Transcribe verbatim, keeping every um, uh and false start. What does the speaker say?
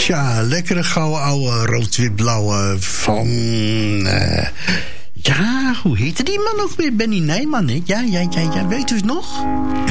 Tja, lekkere gouden oude rood-wit-blauwe van... Uh, ja, hoe heette die man ook weer? Benny Nijman, hè? Ja, ja, ja, ja, weet u het nog?